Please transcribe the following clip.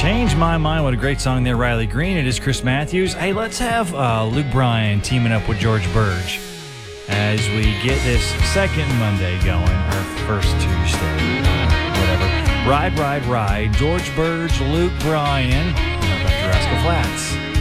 Change My Mind. What a great song there, Riley Green. It is Chris Matthews. Hey, let's have Luke Bryan teaming up with George Burge as we get this second Monday going, or first Tuesday, whatever. Ride, Ride, Ride. George Burge, Luke Bryan, up after Rascal Flats.